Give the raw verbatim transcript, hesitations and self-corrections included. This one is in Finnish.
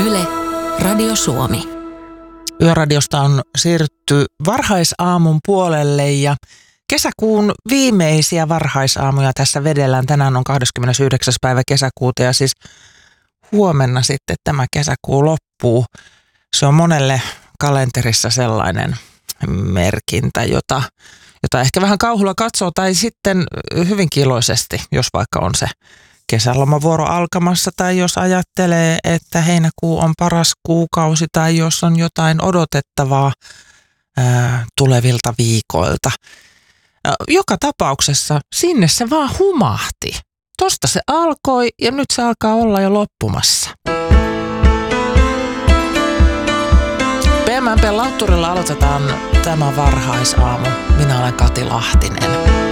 Yle, Radio Suomi. Yöradiosta on siirrytty varhaisaamun puolelle ja kesäkuun viimeisiä varhaisaamuja tässä vedellään. Tänään on kahdeskymmenesyhdeksäs päivä kesäkuuta ja siis huomenna sitten tämä kesäkuu loppuu. Se on monelle kalenterissa sellainen merkintä, jota, jota ehkä vähän kauhulla katsoo tai sitten hyvinkin iloisesti, jos vaikka on se kesälomavuoro alkamassa tai jos ajattelee, että heinäkuu on paras kuukausi tai jos on jotain odotettavaa ää, tulevilta viikoilta. Joka tapauksessa sinne se vaan humahti. Tosta se alkoi ja nyt se alkaa olla jo loppumassa. P M P Lautturilla aloitetaan tämä varhaisaamu. Minä olen Kati Lahtinen.